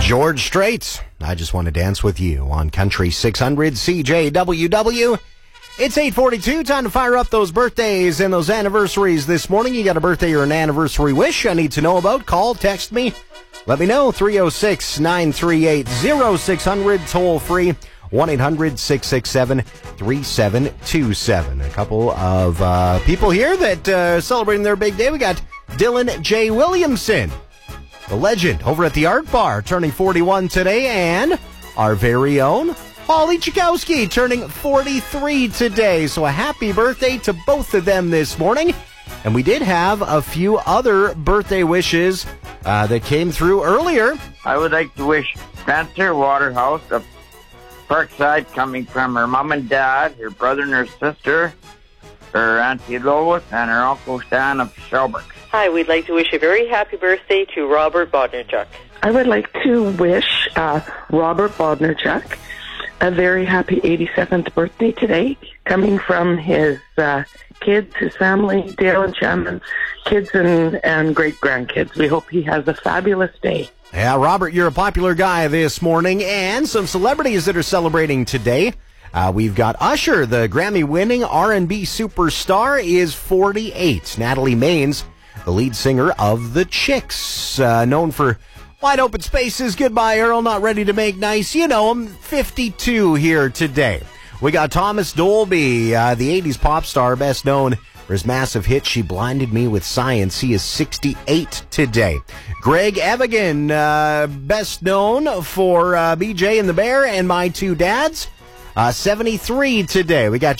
George Strait, I Just Want to Dance With You on Country 600 CJWW. It's 8:42, time to fire up those birthdays and those anniversaries this morning. You got a birthday or an anniversary wish I need to know about? Call, text me. Let me know, 306-938-0600, toll free, 1-800-667-3727. A couple of people here that are celebrating their big day. We got Dylan J. Williamson, the legend, over at the Art Bar, turning 41 today, and our very own Holly Chakowski, turning 43 today. So a happy birthday to both of them this morning. And we did have a few other birthday wishes that came through earlier. I would like to wish Spencer Waterhouse of Parkside, coming from her mom and dad, her brother and her sister, her Auntie Lois, and her Uncle Stan of Shelburne. Hi, we'd like to wish a very happy birthday to Robert Bodnerchuk. I would like to wish Robert Bodnerchuk a very happy 87th birthday today, coming from his kids, his family, Dale and Shannon, kids and great-grandkids. We hope he has a fabulous day. Yeah, Robert, you're a popular guy this morning, and some celebrities that are celebrating today. We've got Usher, the Grammy-winning R&B superstar, is 48. Natalie Maines, the lead singer of The Chicks, known for Wide Open Spaces, Goodbye Earl, Not Ready to Make Nice, you know him, 52 here today. We got Thomas Dolby, the 80s pop star, best known for his massive hit, She Blinded Me with Science. He is 68 today. Greg Evigan, best known for BJ and the Bear and My Two Dads, 73 today. We got